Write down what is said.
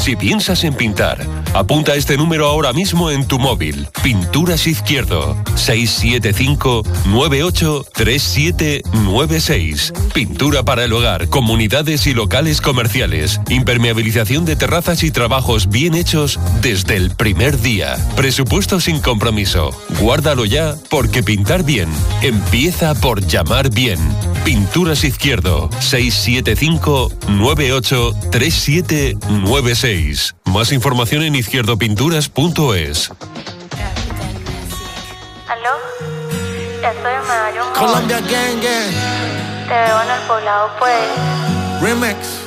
Si piensas en pintar, apunta este número ahora mismo en tu móvil. Pinturas Izquierdo, 675-983796. Pintura para el hogar, comunidades y locales comerciales. Impermeabilización de terrazas y trabajos bien hechos desde el primer día. Presupuesto sin compromiso. Guárdalo ya, porque pintar bien empieza por llamar bien. Pinturas Izquierdo, 675-983796. Más información en izquierdopinturas.es. ¿Aló? Estoy en Medallón. Colombia Gang Gang. Te veo en el poblado, pues. Remix.